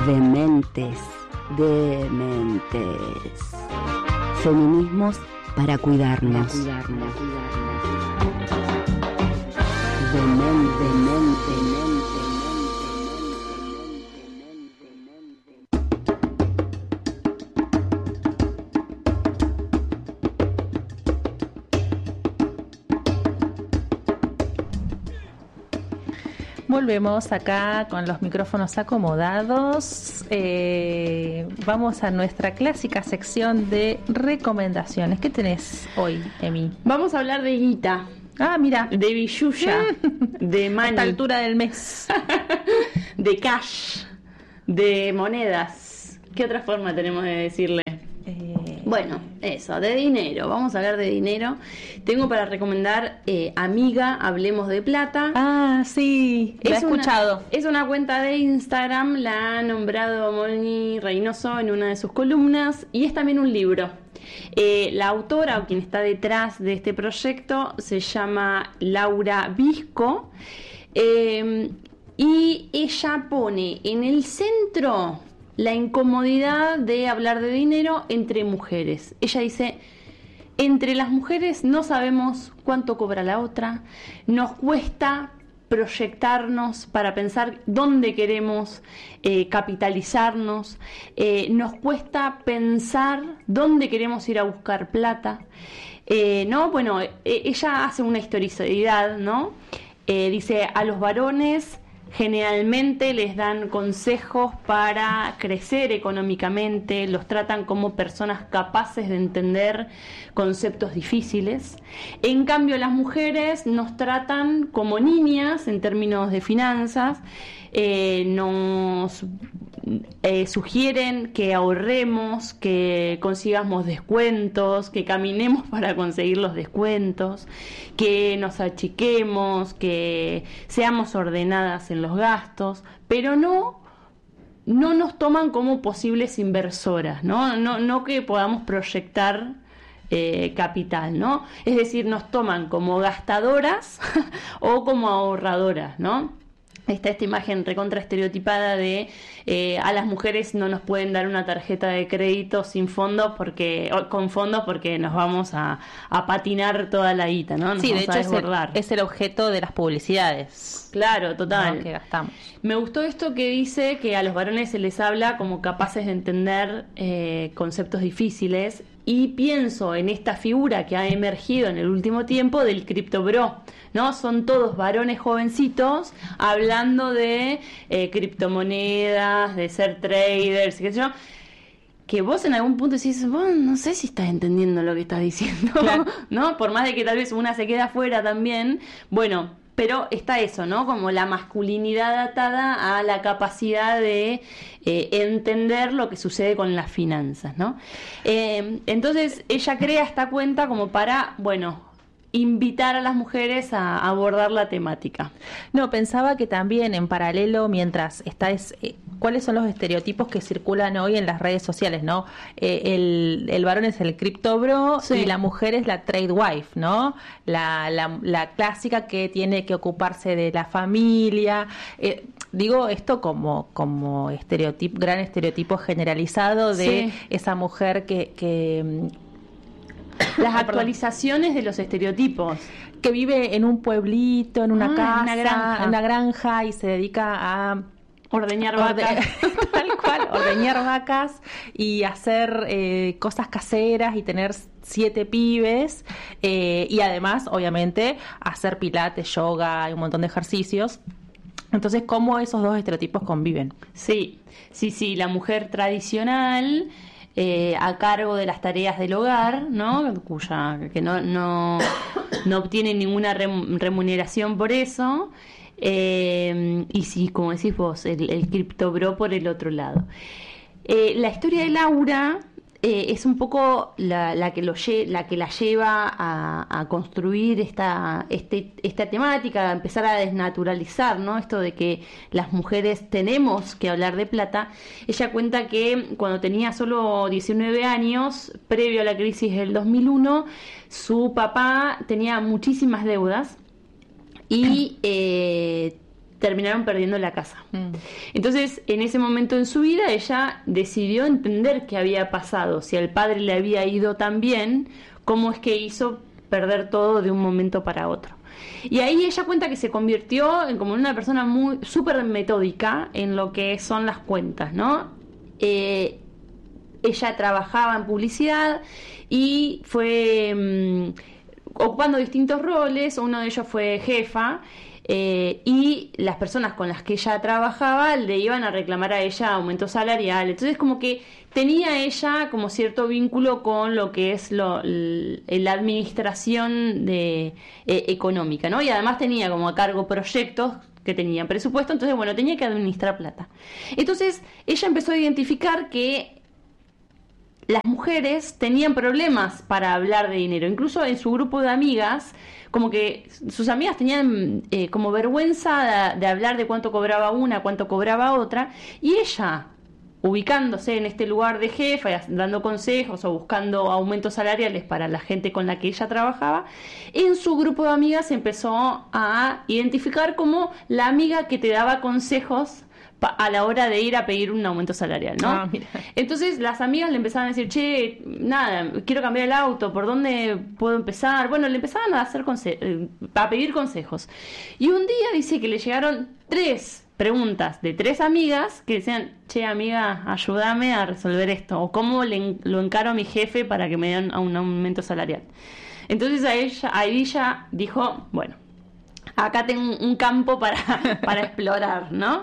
Dementes. Feminismos para cuidarnos. Volvemos acá con los micrófonos acomodados. Vamos a nuestra clásica sección de recomendaciones. ¿Qué tenés hoy, Emi? Vamos a hablar de guita. Ah, mira. De billulla. De money. A esta altura del mes. De cash. De monedas. ¿Qué otra forma tenemos de decirle? Bueno, eso, de dinero. Vamos a hablar de dinero. Tengo para recomendar Amiga, Hablemos de Plata. Ah, sí, la he escuchado. Es una cuenta de Instagram, la ha nombrado Moni Reynoso en una de sus columnas, y es también un libro. La autora, o quien está detrás de este proyecto, se llama Laura Visco, y ella pone en el centro la incomodidad de hablar de dinero entre mujeres. Ella dice: entre las mujeres no sabemos cuánto cobra la otra, nos cuesta proyectarnos para pensar dónde queremos capitalizarnos, nos cuesta pensar dónde queremos ir a buscar plata. ¿No? Bueno, ella hace una historicidad, ¿no? Dice: a los varones generalmente les dan consejos para crecer económicamente, los tratan como personas capaces de entender conceptos difíciles. En cambio, las mujeres nos tratan como niñas en términos de finanzas, nos sugieren que ahorremos, que consigamos descuentos, que caminemos para conseguir los descuentos, que nos achiquemos, que seamos ordenadas en los gastos, pero no nos toman como posibles inversoras, no que podamos proyectar capital, ¿no? Es decir, nos toman como gastadoras o como ahorradoras, ¿no? Está esta imagen recontra estereotipada de a las mujeres no nos pueden dar una tarjeta de crédito con fondos porque nos vamos a patinar toda la guita, ¿no? Nos sí, de vamos hecho es el objeto de las publicidades. Claro, total. ¿No? Que gastamos. Me gustó esto que dice que a los varones se les habla como capaces de entender conceptos difíciles, y pienso en esta figura que ha emergido en el último tiempo del criptobro, ¿no? Son todos varones jovencitos hablando de criptomonedas, de ser traders, qué sé yo, que vos en algún punto decís: vos no sé si estás entendiendo lo que estás diciendo, claro, ¿no? Por más de que tal vez una se quede afuera también, bueno, pero está eso, ¿no? Como la masculinidad atada a la capacidad de entender lo que sucede con las finanzas, ¿no? Entonces ella crea esta cuenta como para, bueno, invitar a las mujeres a abordar la temática. No, pensaba que también en paralelo, mientras ¿cuáles son los estereotipos que circulan hoy en las redes sociales, ¿no? El varón es el criptobro, sí, y la mujer es la trade wife, ¿no? La clásica que tiene que ocuparse de la familia. Digo esto como estereotipo, gran estereotipo generalizado de sí, esa mujer que las actualizaciones de los estereotipos, que vive en un pueblito, en una casa, en una granja, y se dedica a ordeñar vacas. Tal cual, ordeñar vacas y hacer cosas caseras y tener 7 pibes, y además, obviamente, hacer pilates, yoga y un montón de ejercicios. Entonces, ¿cómo esos dos estereotipos conviven? Sí, la mujer tradicional a cargo de las tareas del hogar, ¿no? Que no obtiene ninguna remuneración por eso, y sí, como decís vos, el criptobro por el otro lado. La historia de Laura es un poco la que la lleva a construir esta temática, a empezar a desnaturalizar, ¿no? Esto de que las mujeres tenemos que hablar de plata. Ella cuenta que cuando tenía solo 19 años, previo a la crisis del 2001, su papá tenía muchísimas deudas y terminaron perdiendo la casa. Entonces, en ese momento en su vida, ella decidió entender qué había pasado. Si al padre le había ido tan bien, ¿cómo es que hizo perder todo de un momento para otro? Y ahí ella cuenta que se convirtió en como una persona muy súper metódica en lo que son las cuentas, ¿no? Ella trabajaba en publicidad y fue ocupando distintos roles. Uno de ellos fue jefa, y las personas con las que ella trabajaba le iban a reclamar a ella aumento salarial. Entonces como que tenía ella como cierto vínculo con lo que es la administración económica, ¿no? Y además tenía como a cargo proyectos que tenían presupuesto, entonces bueno, tenía que administrar plata. Entonces ella empezó a identificar que las mujeres tenían problemas para hablar de dinero. Incluso en su grupo de amigas, como que sus amigas tenían como vergüenza de hablar de cuánto cobraba una, cuánto cobraba otra, y ella, ubicándose en este lugar de jefa, dando consejos o buscando aumentos salariales para la gente con la que ella trabajaba, en su grupo de amigas empezó a identificar como la amiga que te daba consejos a la hora de ir a pedir un aumento salarial, ¿no? Entonces las amigas le empezaban a decir, che, nada, quiero cambiar el auto, ¿por dónde puedo empezar? Bueno, le empezaban a hacer a pedir consejos. Y un día dice que le llegaron 3 preguntas de 3 amigas que decían, che, amiga, ayúdame a resolver esto, o cómo lo encaro a mi jefe para que me den un aumento salarial. Entonces ahí ella dijo, bueno, acá tengo un campo para explorar, ¿no?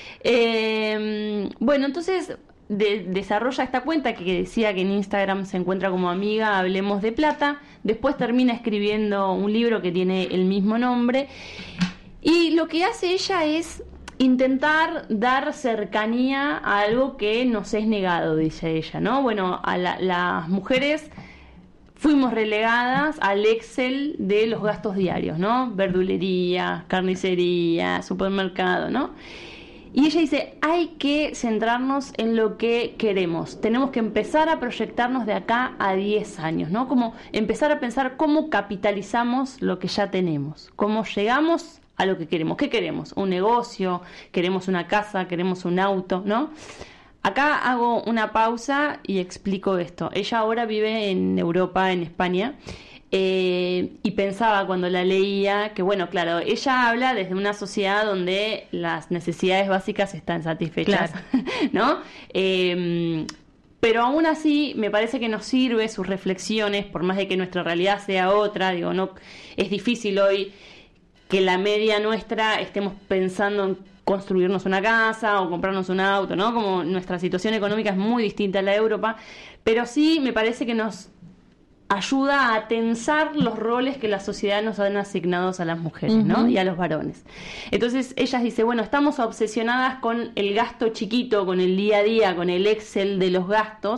Bueno, entonces desarrolla esta cuenta que decía que en Instagram se encuentra como Amiga Hablemos de Plata. Después termina escribiendo un libro que tiene el mismo nombre, y lo que hace ella es intentar dar cercanía a algo que nos es negado, dice ella, ¿no? Bueno, a las mujeres fuimos relegadas al Excel de los gastos diarios, ¿no? Verdulería, carnicería, supermercado, ¿no? Y ella dice, hay que centrarnos en lo que queremos. Tenemos que empezar a proyectarnos de acá a 10 años, ¿no? Como empezar a pensar cómo capitalizamos lo que ya tenemos, cómo llegamos a lo que queremos. ¿Qué queremos? Un negocio, queremos una casa, queremos un auto, ¿no? Acá hago una pausa y explico esto. Ella ahora vive en Europa, en España, y pensaba cuando la leía que, bueno, claro, ella habla desde una sociedad donde las necesidades básicas están satisfechas, claro, ¿no? Pero aún así me parece que nos sirve sus reflexiones, por más de que nuestra realidad sea otra. Digo, no, es difícil hoy que la media nuestra estemos pensando en construirnos una casa o comprarnos un auto, ¿no? Como nuestra situación económica es muy distinta a la de Europa, pero sí me parece que nos ayuda a tensar los roles que la sociedad nos han asignados a las mujeres, ¿no? Y a los varones. Entonces ellas dicen, bueno, estamos obsesionadas con el gasto chiquito, con el día a día, con el Excel de los gastos,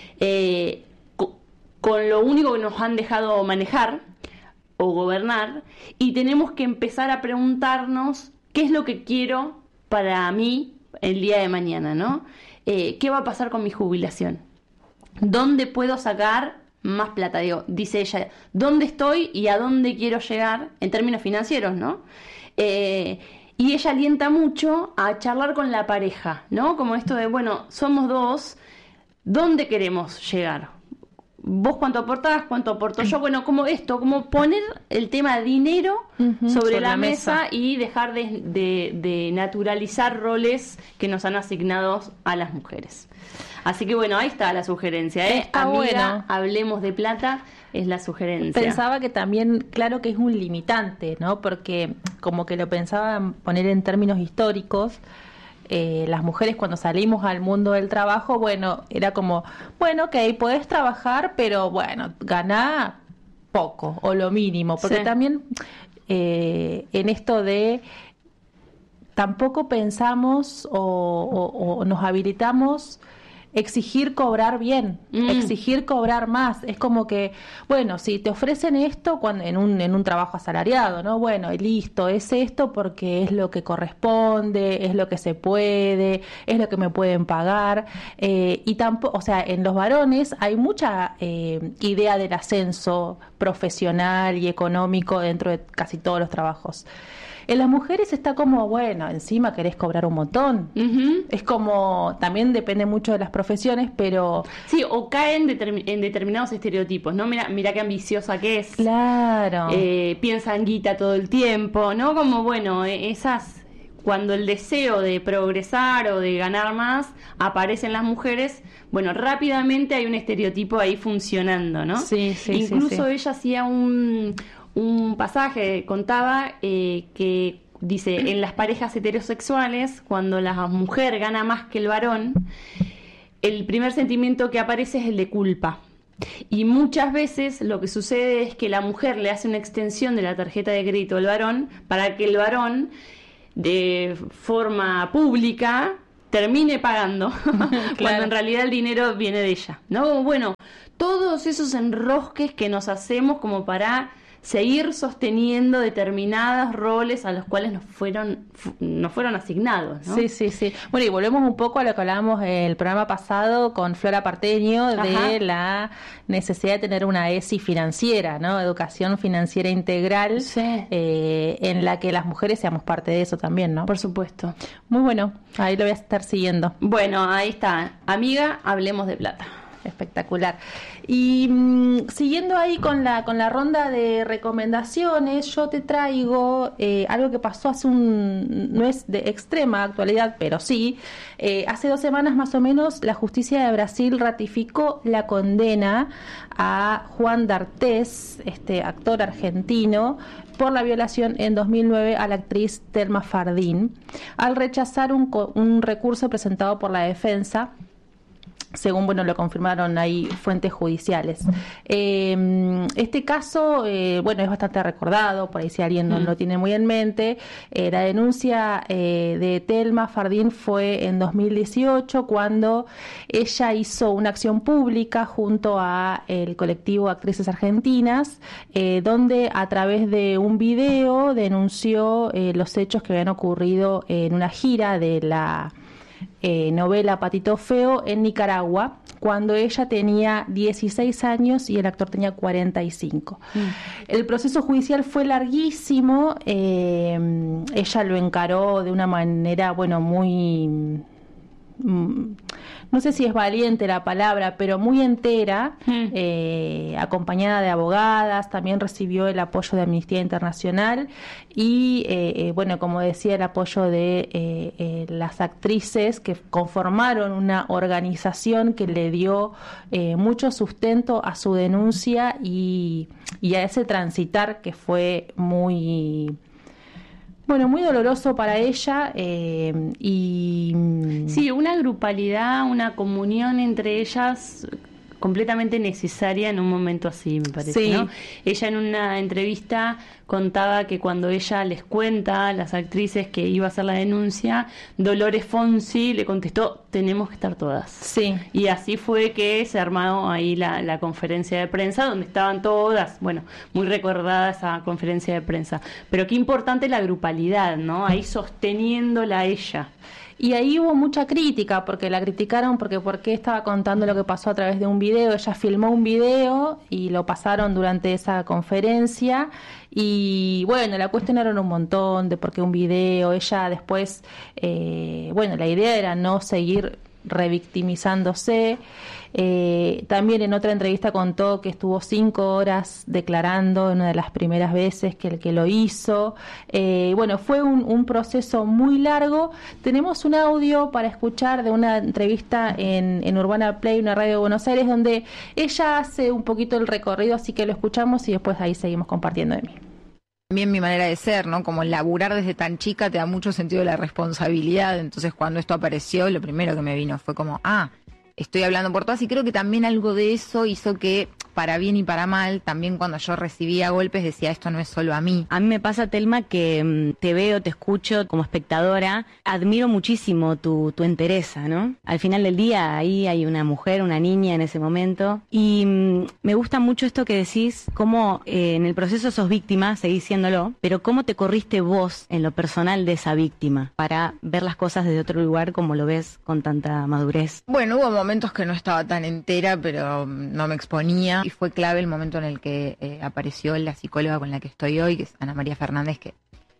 con lo único que nos han dejado manejar o gobernar, y tenemos que empezar a preguntarnos qué es lo que quiero para mí el día de mañana, ¿no? ¿Qué va a pasar con mi jubilación? ¿Dónde puedo sacar más plata? Digo, dice ella, ¿dónde estoy y a dónde quiero llegar en términos financieros, ¿no? Y ella alienta mucho a charlar con la pareja, ¿no? Como esto de, bueno, somos dos, ¿dónde queremos llegar? ¿Vos cuánto aportás? ¿Cuánto aporto yo? Bueno, como esto, como poner el tema dinero sobre la mesa y dejar de naturalizar roles que nos han asignado a las mujeres. Así que bueno, ahí está la sugerencia, ¿eh? Está Amiga, bueno. Hablemos de plata, es la sugerencia. Pensaba que también, claro que es un limitante, ¿no? Porque como que lo pensaba poner en términos históricos. Las mujeres cuando salimos al mundo del trabajo, bueno, era como, bueno, ok, podés trabajar, pero bueno, ganá poco o lo mínimo, porque sí, también en esto de tampoco pensamos o nos habilitamos exigir cobrar bien, exigir cobrar más. Es como que, bueno, si te ofrecen esto en un trabajo asalariado, ¿no? Bueno, y listo, es esto porque es lo que corresponde, es lo que se puede, es lo que me pueden pagar. Y tampoco, o sea, en los varones hay mucha idea del ascenso profesional y económico dentro de casi todos los trabajos. En las mujeres está como, bueno, encima querés cobrar un montón. Ujú. Es como, también depende mucho de las profesiones, pero... Sí, o caen en determinados estereotipos, ¿no? Mira qué ambiciosa que es. Claro. Piensa en guita todo el tiempo, ¿no? Como, bueno, cuando el deseo de progresar o de ganar más aparece en las mujeres, bueno, rápidamente hay un estereotipo ahí funcionando, ¿no? Sí, sí, Incluso sí. ella hacía un pasaje, contaba que dice, en las parejas heterosexuales, cuando la mujer gana más que el varón, el primer sentimiento que aparece es el de culpa. Y muchas veces lo que sucede es que la mujer le hace una extensión de la tarjeta de crédito al varón para que el varón, de forma pública, termine pagando, cuando en realidad el dinero viene de ella, ¿no? Bueno, todos esos enrosques que nos hacemos como para seguir sosteniendo determinados roles a los cuales nos fueron asignados, ¿no? Sí, sí, sí. Bueno, y volvemos un poco a lo que hablábamos el programa pasado con Flora Parteño, de Ajá. la necesidad de tener una ESI financiera, ¿no? Educación financiera integral, Sí. en la que las mujeres seamos parte de eso también, ¿no? Por supuesto. Muy bueno, ahí lo voy a estar siguiendo. Bueno, ahí está. Amiga, hablemos de plata. Espectacular. Y siguiendo ahí con la ronda de recomendaciones, yo te traigo algo que pasó no es de extrema actualidad, pero sí. Hace 2 semanas más o menos, la justicia de Brasil ratificó la condena a Juan D'Artés, este actor argentino, por la violación en 2009 a la actriz Thelma Fardín, al rechazar un recurso presentado por la defensa, según lo confirmaron ahí fuentes judiciales. Este caso, es bastante recordado, por ahí si alguien no lo tiene muy en mente. La denuncia de Thelma Fardín fue en 2018, cuando ella hizo una acción pública junto a el colectivo Actrices Argentinas, donde a través de un video denunció los hechos que habían ocurrido en una gira de la novela Patito Feo en Nicaragua, cuando ella tenía 16 años y el actor tenía 45. El proceso judicial fue larguísimo. Ella lo encaró de una manera, muy... no sé si es valiente la palabra, pero muy entera, acompañada de abogadas. También recibió el apoyo de Amnistía Internacional y, como decía, el apoyo de las actrices que conformaron una organización que le dio mucho sustento a su denuncia y a ese transitar que fue muy doloroso para ella. Sí, una grupalidad, una comunión entre ellas completamente necesaria en un momento así, me parece, Sí. ¿no? Ella en una entrevista contaba que cuando ella les cuenta a las actrices que iba a hacer la denuncia, Dolores Fonsi le contestó, tenemos que estar todas. Sí. Y así fue que se armó ahí la conferencia de prensa, donde estaban todas, muy recordada esa conferencia de prensa. Pero qué importante la grupalidad, ¿no? Ahí sosteniéndola a ella. Y ahí hubo mucha crítica, porque la criticaron porque estaba contando lo que pasó a través de un video. Ella filmó un video y lo pasaron durante esa conferencia. Y la cuestionaron un montón de por qué un video. Ella después, la idea era no seguir revictimizándose. También en otra entrevista contó que estuvo 5 horas declarando, en una de las primeras veces que lo hizo. Fue un proceso muy largo. Tenemos un audio para escuchar de una entrevista en Urbana Play, una radio de Buenos Aires, donde ella hace un poquito el recorrido, así que lo escuchamos y después ahí seguimos compartiendo de mí. También mi manera de ser, ¿no? Como laburar desde tan chica te da mucho sentido de la responsabilidad. Entonces, cuando esto apareció, lo primero que me vino fue como, estoy hablando por todas. Y creo que también algo de eso hizo que, para bien y para mal, también cuando yo recibía golpes decía, esto no es solo a mí. A mí me pasa, Thelma, que te veo, te escucho como espectadora, admiro muchísimo tu entereza, ¿no? Al final del día ahí hay una mujer, una niña en ese momento, y me gusta mucho esto que decís, cómo en el proceso sos víctima, seguís siéndolo, pero cómo te corriste vos en lo personal de esa víctima para ver las cosas desde otro lugar como lo ves con tanta madurez. Bueno, hubo momentos que no estaba tan entera, pero no me exponía. Y fue clave el momento en el que apareció la psicóloga con la que estoy hoy, que es Ana María Fernández, que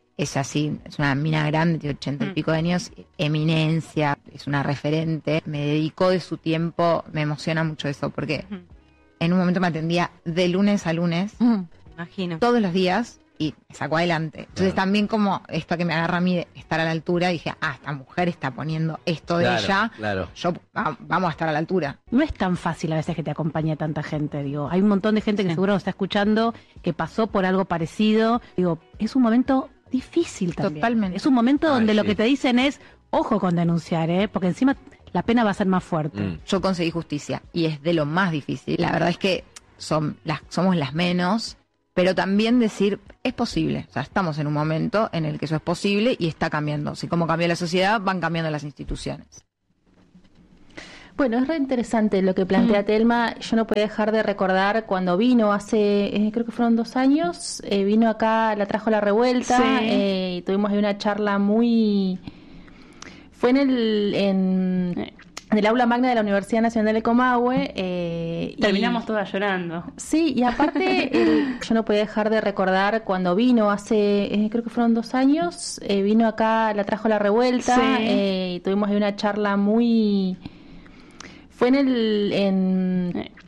es así, es una mina grande, tiene 80 y pico de años, eminencia, es una referente, me dedicó de su tiempo, me emociona mucho eso, porque en un momento me atendía de lunes a lunes, Imagino. todos los días, y me sacó adelante. Entonces también como esto que me agarra a mí de estar a la altura, dije, esta mujer está poniendo esto de ella, yo vamos a estar a la altura. No es tan fácil a veces que te acompañe tanta gente, digo. Hay un montón de gente que seguro nos está escuchando, que pasó por algo parecido. Digo, es un momento difícil también. Totalmente. Es un momento donde lo que te dicen es, ojo con denunciar, porque encima la pena va a ser más fuerte. Yo conseguí justicia y es de lo más difícil. La verdad es que somos las menos, pero también decir, es posible. O sea, estamos en un momento en el que eso es posible y está cambiando. Así como cambió la sociedad, van cambiando las instituciones. Bueno, es re interesante lo que plantea Telma. Yo no podía dejar de recordar cuando vino hace, creo que fueron 2 años, vino acá, la trajo La Revuelta, y tuvimos ahí una charla muy... Fue en el aula magna de la Universidad Nacional de Comahue. Terminamos todas llorando. Sí, y aparte, yo no podía dejar de recordar cuando vino hace, creo que fueron 2 años, vino acá, la trajo La Revuelta, y tuvimos ahí una charla muy... Fue en